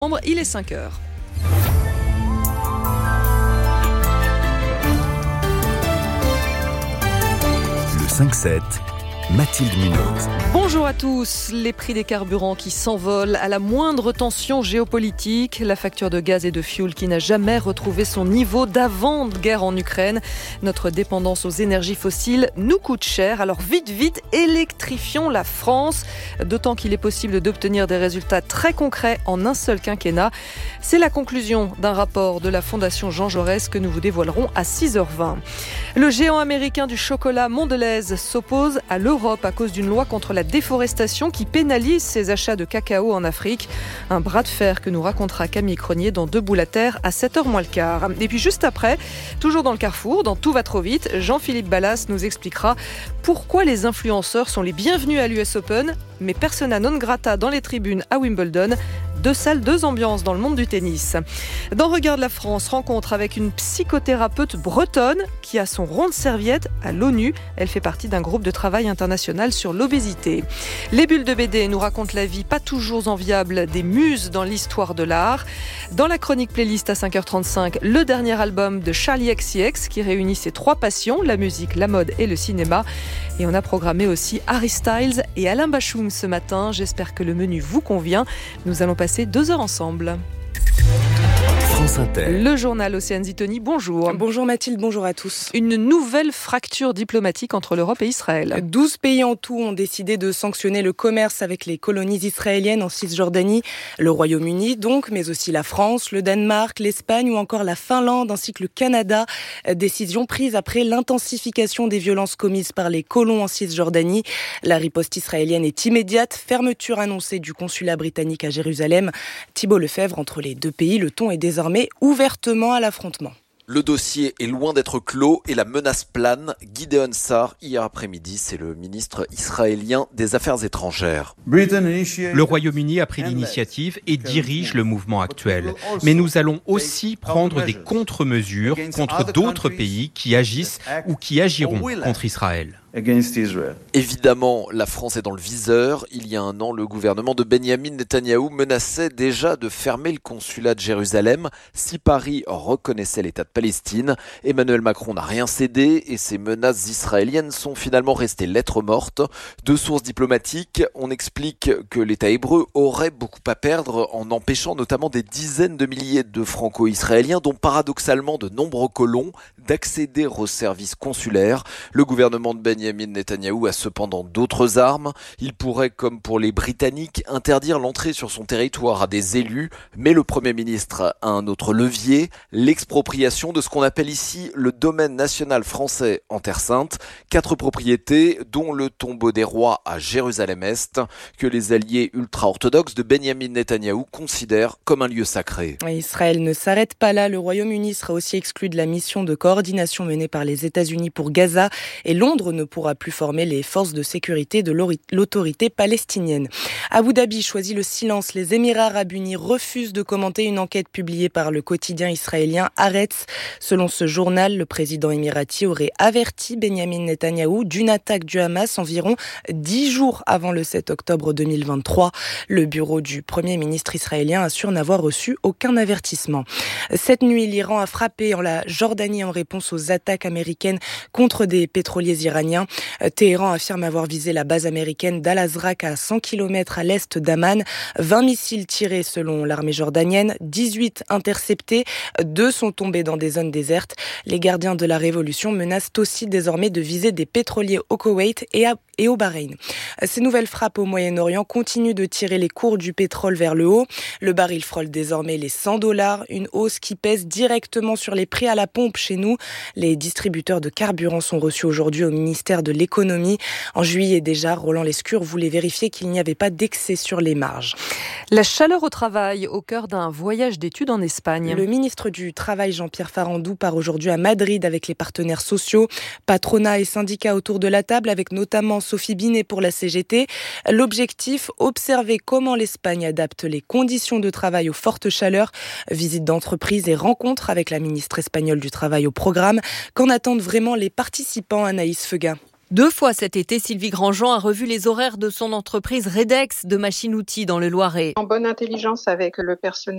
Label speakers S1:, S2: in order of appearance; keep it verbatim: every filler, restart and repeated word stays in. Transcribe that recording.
S1: Il est cinq heures.
S2: Le cinq sept, Mathilde Munoz.
S1: Bonjour à tous. Les prix des carburants qui s'envolent à la moindre tension géopolitique, la facture de gaz et de fioul qui n'a jamais retrouvé son niveau d'avant-guerre en Ukraine. Notre dépendance aux énergies fossiles nous coûte cher. Alors vite, vite, électrifions la France. D'autant qu'il est possible d'obtenir des résultats très concrets en un seul quinquennat. C'est la conclusion d'un rapport de la Fondation Jean Jaurès que nous vous dévoilerons à six heures vingt. Le géant américain du chocolat Mondelez s'oppose à l'Europe à cause d'une loi contre la déforestation qui pénalise ses achats de cacao en Afrique. Un bras de fer que nous racontera Camille Cronier dans Debout la Terre à sept heures moins le quart. Et puis juste après, toujours dans le Carrefour, dans Tout va trop vite, Jean-Philippe Ballas nous expliquera pourquoi les influenceurs sont les bienvenus à l'U S Open, mais persona non grata dans les tribunes à Wimbledon. Deux salles, deux ambiances dans le monde du tennis. Dans Regarde la France, rencontre avec une psychothérapeute bretonne qui a son rond de serviette à l'ONU. Elle fait partie d'un groupe de travail international sur l'obésité. Les bulles de B D nous racontent la vie pas toujours enviable des muses dans l'histoire de l'art. Dans la chronique playlist à cinq heures trente-cinq, le dernier album de Charli X C X qui réunit ses trois passions, la musique, la mode et le cinéma. Et on a programmé aussi Harry Styles et Alain Bachung ce matin. J'espère que le menu vous convient. Nous allons passer deux heures ensemble.
S2: France Inter.
S1: Le journal Océane Zitoni, bonjour.
S3: Bonjour Mathilde, bonjour à tous.
S1: Une nouvelle fracture diplomatique entre l'Europe et Israël.
S3: douze pays en tout ont décidé de sanctionner le commerce avec les colonies israéliennes en Cisjordanie. Le Royaume-Uni donc, mais aussi la France, le Danemark, l'Espagne ou encore la Finlande ainsi que le Canada. Décision prise après l'intensification des violences commises par les colons en Cisjordanie. La riposte israélienne est immédiate. Fermeture annoncée du consulat britannique à Jérusalem. Thibault Lefebvre, entre les deux pays, le ton est désormais ouvertement à l'affrontement.
S4: Le dossier est loin d'être clos et la menace plane. Gideon Sa'ar, hier après-midi, c'est le ministre israélien des Affaires étrangères.
S5: Le Royaume-Uni a pris l'initiative et dirige le mouvement actuel. Mais nous allons aussi prendre des contre-mesures contre d'autres pays qui agissent ou qui agiront contre Israël.
S4: Évidemment, la France est dans le viseur. Il y a un an, le gouvernement de Benyamin Netanyahou menaçait déjà de fermer le consulat de Jérusalem si Paris reconnaissait l'État de Palestine. Emmanuel Macron n'a rien cédé et ces menaces israéliennes sont finalement restées lettres mortes. De sources diplomatiques, on explique que l'État hébreu aurait beaucoup à perdre en empêchant notamment des dizaines de milliers de franco-israéliens, dont paradoxalement de nombreux colons, d'accéder aux services consulaires. Le gouvernement de Benyamin Benjamin Netanyahou a cependant d'autres armes. Il pourrait, comme pour les Britanniques, interdire l'entrée sur son territoire à des élus, mais le Premier ministre a un autre levier, l'expropriation de ce qu'on appelle ici le domaine national français en Terre Sainte. Quatre propriétés, dont le tombeau des rois à Jérusalem-Est, que les alliés ultra-orthodoxes de Benjamin Netanyahou considèrent comme un lieu sacré.
S3: Israël ne s'arrête pas là. Le Royaume-Uni sera aussi exclu de la mission de coordination menée par les États-Unis pour Gaza et Londres ne pourra plus former les forces de sécurité de l'autorité palestinienne. Abu Dhabi choisit le silence. Les Émirats arabes unis refusent de commenter une enquête publiée par le quotidien israélien Haaretz. Selon ce journal, le président émirati aurait averti Benjamin Netanyahou d'une attaque du Hamas environ dix jours avant le sept octobre deux mille vingt-trois. Le bureau du Premier ministre israélien assure n'avoir reçu aucun avertissement. Cette nuit, l'Iran a frappé en la Jordanie en réponse aux attaques américaines contre des pétroliers iraniens. Téhéran affirme avoir visé la base américaine d'Al-Azraq à cent kilomètres à l'est d'Amman. vingt missiles tirés selon l'armée jordanienne, dix-huit interceptés, deux sont tombés dans des zones désertes. Les gardiens de la révolution menacent aussi désormais de viser des pétroliers au Koweït et à et au Bahreïn. Ces nouvelles frappes au Moyen-Orient continuent de tirer les cours du pétrole vers le haut. Le baril frôle désormais les cent dollars, une hausse qui pèse directement sur les prix à la pompe chez nous. Les distributeurs de carburant sont reçus aujourd'hui au ministère de l'économie. En juillet déjà, Roland Lescure voulait vérifier qu'il n'y avait pas d'excès sur les marges.
S1: La chaleur au travail au cœur d'un voyage d'études en Espagne.
S3: Le ministre du Travail, Jean-Pierre Farandou, part aujourd'hui à Madrid avec les partenaires sociaux, patronat et syndicats autour de la table, avec notamment Sophie Binet pour la C G T. L'objectif, observer comment l'Espagne adapte les conditions de travail aux fortes chaleurs. Visite d'entreprise et rencontre avec la ministre espagnole du Travail au programme. Qu'en attendent vraiment les participants, Anaïs Feuga?
S1: Deux fois cet été, Sylvie Grandjean a revu les horaires de son entreprise Redex de machines-outils dans le Loiret.
S6: En bonne intelligence avec le personnel